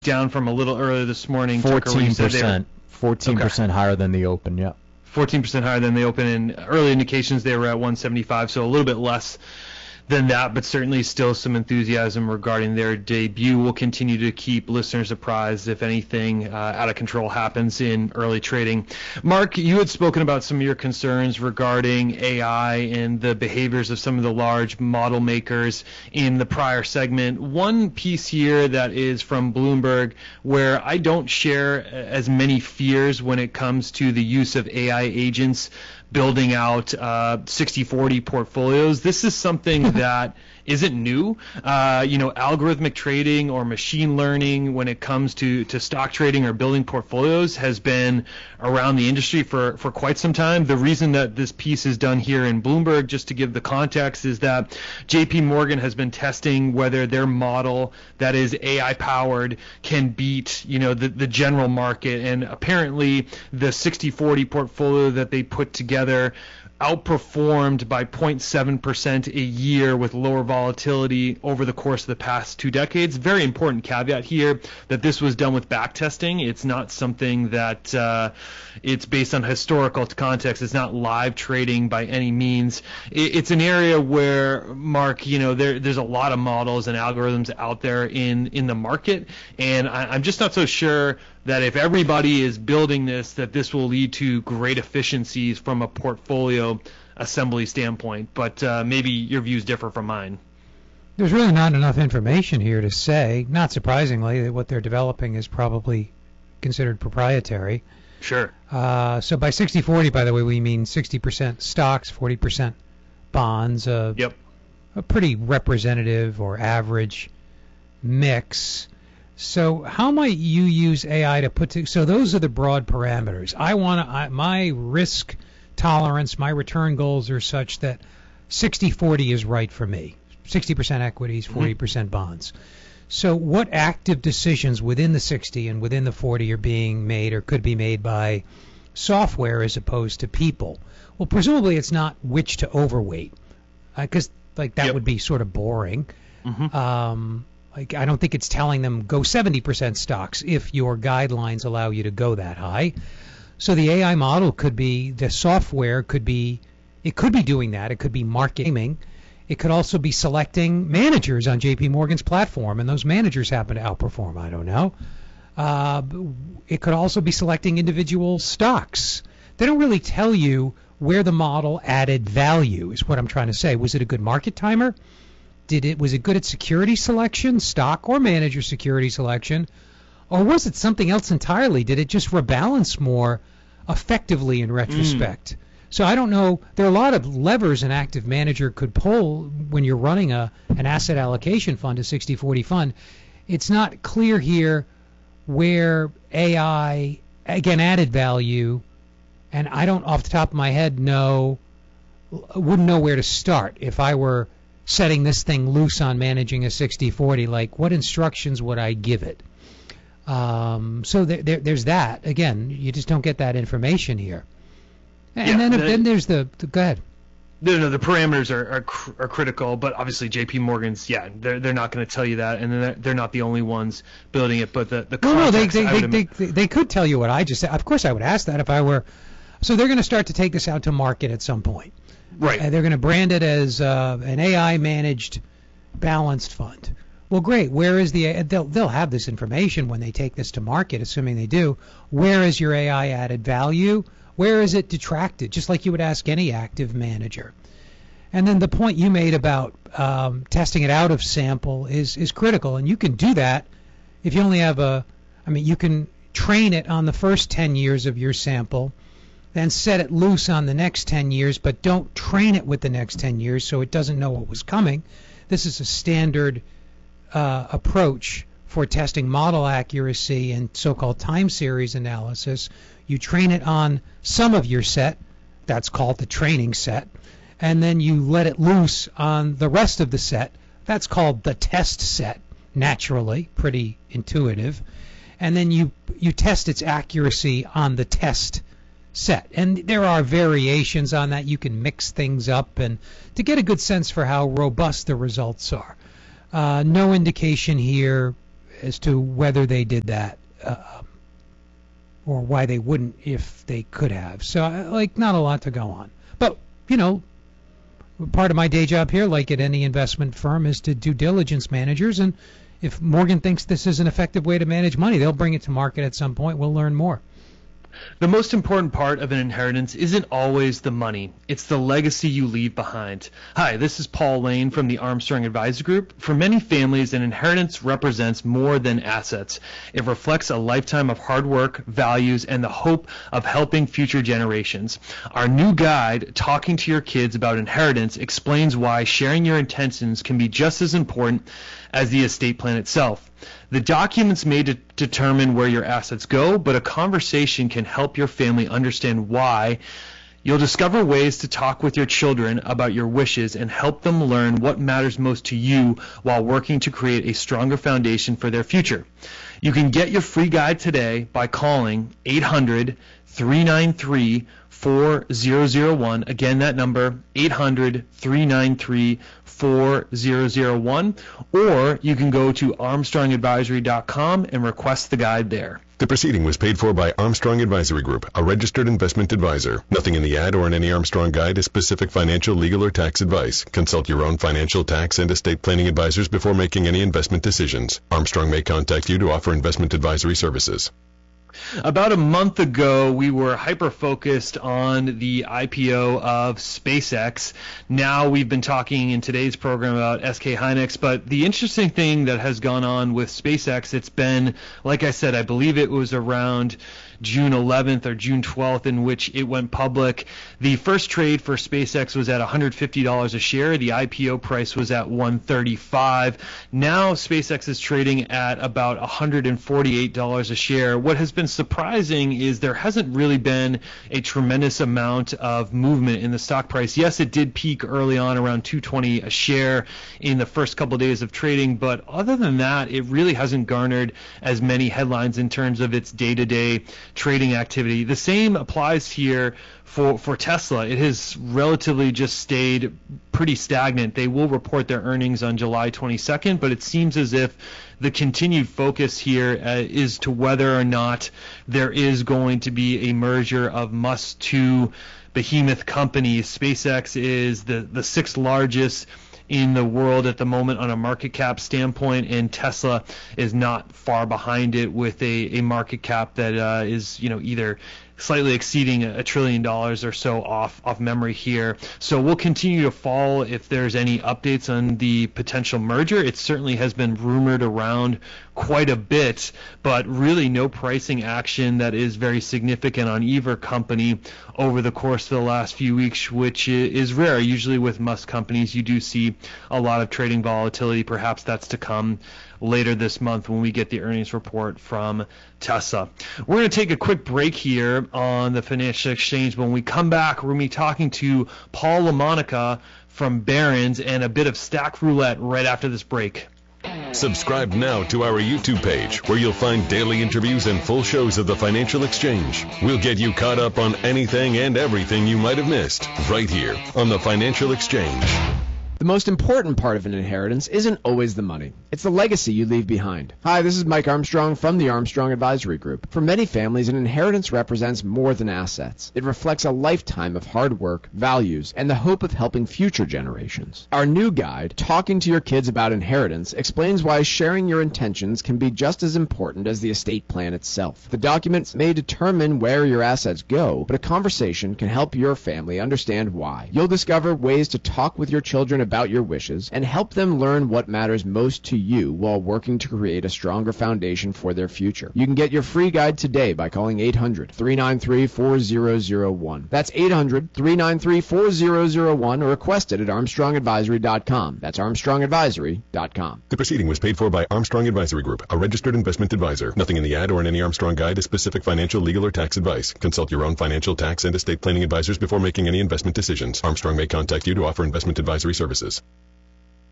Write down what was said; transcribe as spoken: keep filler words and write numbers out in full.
down from a little earlier this morning. fourteen percent. fourteen percent okay. higher than the open, yeah. fourteen percent higher than the open, and early indications they were at one seventy-five, so a little bit less than that, but certainly still some enthusiasm regarding their debut. We'll continue to keep listeners apprised if anything uh, out of control happens in early trading. Mark, you had spoken about some of your concerns regarding A I and the behaviors of some of the large model makers in the prior segment. One piece here that is from Bloomberg where I don't share as many fears when it comes to the use of A I agents building out uh, sixty forty portfolios. This is something that isn't new. Uh, you know, algorithmic trading or machine learning when it comes to, to stock trading or building portfolios has been around the industry for, for quite some time. The reason that this piece is done here in Bloomberg, just to give the context, is that J P Morgan has been testing whether their model that is A I powered can beat, you know, the, the general market. And apparently the sixty forty portfolio that they put together outperformed by zero point seven percent a year with lower volatility over the course of the past two decades. Very important caveat here that this was done with back testing. It's not something that uh, it's based on historical context. It's not live trading by any means. It, it's an area where, Mark, you know, there, there's a lot of models and algorithms out there in, in the market, and I, I'm just not so sure that if everybody is building this, that this will lead to great efficiencies from a portfolio assembly standpoint. But uh, maybe your views differ from mine. There's really not enough information here to say, not surprisingly, that what they're developing is probably considered proprietary. Sure. Uh, so by sixty forty, by the way, we mean sixty percent stocks, forty percent bonds. Uh, yep. A pretty representative or average mix. So how might you use A I to put to, so those are the broad parameters. I want to, my risk tolerance, my return goals are such that sixty forty is right for me. sixty percent equities, forty percent mm-hmm. bonds. So what active decisions within the sixty and within the forty are being made or could be made by software as opposed to people? Well, presumably it's not which to overweight, because uh, like that yep. would be sort of boring. Mm-hmm. Um, Like, I don't think it's telling them go seventy percent stocks if your guidelines allow you to go that high. So the A I model could be, the software could be, it could be doing that. It could be marketing. It could also be selecting managers on J P Morgan's platform, and those managers happen to outperform. I don't know. Uh, it could also be selecting individual stocks. They don't really tell you where the model added value, is what I'm trying to say. Was it a good market timer? Did it was it good at security selection, stock or manager security selection, or was it something else entirely? Did it just rebalance more effectively in retrospect? Mm. So I don't know. There are a lot of levers an active manager could pull when you're running a an asset allocation fund, a sixty forty fund. It's not clear here where A I again added value, and I don't off the top of my head know wouldn't know where to start if I were setting this thing loose on managing a sixty forty, like what instructions would I give it? Um, so there, there, there's that. Again, you just don't get that information here. And yeah, then, the, then there's the, the go ahead. No, no, the parameters are are, cr- are critical, but obviously J P Morgan's, yeah, they're they're not going to tell you that, and they're, they're not the only ones building it. But the the no, no, they they, they, they, they they could tell you what I just said. Of course, I would ask that if I were. So they're going to start to take this out to market at some point. Right. Uh, they're going to brand it as uh, an A I-managed balanced fund. Well, great. Where is the? They'll they'll have this information when they take this to market, assuming they do. Where is your A I added value? Where is it detracted? Just like you would ask any active manager. And then the point you made about um, testing it out of sample is is critical, and you can do that if you only have a. I mean, you can train it on the first ten years of your sample, then set it loose on the next ten years, but don't train it with the next ten years so it doesn't know what was coming. This is a standard uh, approach for testing model accuracy and so-called time series analysis. You train it on some of your set, that's called the training set, and then you let it loose on the rest of the set, that's called the test set, naturally, pretty intuitive, and then you you test its accuracy on the test set. And there are variations on that. You can mix things up and to get a good sense for how robust the results are. Uh, no indication here as to whether they did that uh, or why they wouldn't if they could have. So, like, not a lot to go on. But, you know, part of my day job here, like at any investment firm, is to due diligence managers. And if Morgan thinks this is an effective way to manage money, they'll bring it to market at some point. We'll learn more. The most important part of an inheritance isn't always the money. It's the legacy you leave behind. Hi, this is Paul Lane from the Armstrong Advisor Group. For many families, an inheritance represents more than assets. It reflects a lifetime of hard work, values, and the hope of helping future generations. Our new guide, Talking to Your Kids About Inheritance, explains why sharing your intentions can be just as important as the estate plan itself. The documents may de- determine where your assets go, but a conversation can help your family understand why. You'll discover ways to talk with your children about your wishes and help them learn what matters most to you while working to create a stronger foundation for their future. You can get your free guide today by calling eight hundred, three nine three, four zero zero one. Again, that number, eight hundred, three nine three, four zero zero one. Or you can go to armstrong advisory dot com and request the guide there. The proceeding was paid for by Armstrong Advisory Group, a registered investment advisor. Nothing in the ad or in any Armstrong guide is specific financial, legal, or tax advice. Consult your own financial, tax, and estate planning advisors before making any investment decisions. Armstrong may contact you to offer investment advisory services. About a month ago, we were hyper-focused on the I P O of SpaceX. Now we've been talking in today's program about S K Hynix, but the interesting thing that has gone on with SpaceX, it's been, like I said, I believe it was around June eleventh or June twelfth in which it went public. The first trade for SpaceX was at one hundred fifty dollars a share. The I P O price was at one hundred thirty-five dollars. Now SpaceX is trading at about one hundred forty-eight dollars a share. What has been surprising is there hasn't really been a tremendous amount of movement in the stock price. Yes, it did peak early on around two hundred twenty dollars a share in the first couple of days of trading, but other than that, it really hasn't garnered as many headlines in terms of its day-to-day trading activity. The same applies here for, for Tesla. It has relatively just stayed pretty stagnant. They will report their earnings on July twenty-second, but it seems as if the continued focus here uh, is to whether or not there is going to be a merger of Musk's two behemoth companies. SpaceX is the, the sixth largest in the world at the moment on a market cap standpoint, and Tesla is not far behind it with a, a market cap that uh, is, you know, either slightly exceeding a trillion dollars or so off off memory here. So we'll continue to follow if there's any updates on the potential merger. It certainly has been rumored around quite a bit, but really no pricing action that is very significant on either company over the course of the last few weeks, which is rare. Usually with Musk companies, you do see a lot of trading volatility. Perhaps that's to come later this month when we get the earnings report from Tesla. We're going to take a quick break here on the Financial Exchange. When we come back, we're going to be talking to Paul LaMonica from Barron's and a bit of Stack Roulette right after this break. Subscribe now to our YouTube page, where you'll find daily interviews and full shows of the Financial Exchange. We'll get you caught up on anything and everything you might have missed, right here on the Financial Exchange. The most important part of an inheritance isn't always the money. It's the legacy you leave behind. Hi, this is Mike Armstrong from the Armstrong Advisory Group. For many families, an inheritance represents more than assets. It reflects a lifetime of hard work, values, and the hope of helping future generations. Our new guide, Talking to Your Kids About Inheritance, explains why sharing your intentions can be just as important as the estate plan itself. The documents may determine where your assets go, but a conversation can help your family understand why. You'll discover ways to talk with your children about about your wishes and help them learn what matters most to you while working to create a stronger foundation for their future. You can get your free guide today by calling eight hundred, three nine three, four zero zero one. That's eight hundred, three nine three, four zero zero one, or request it at armstrong advisory dot com. That's armstrong advisory dot com. The proceeding was paid for by Armstrong Advisory Group, a registered investment advisor. Nothing in the ad or in any Armstrong guide is specific financial, legal, or tax advice. Consult your own financial, tax, and estate planning advisors before making any investment decisions. Armstrong may contact you to offer investment advisory services.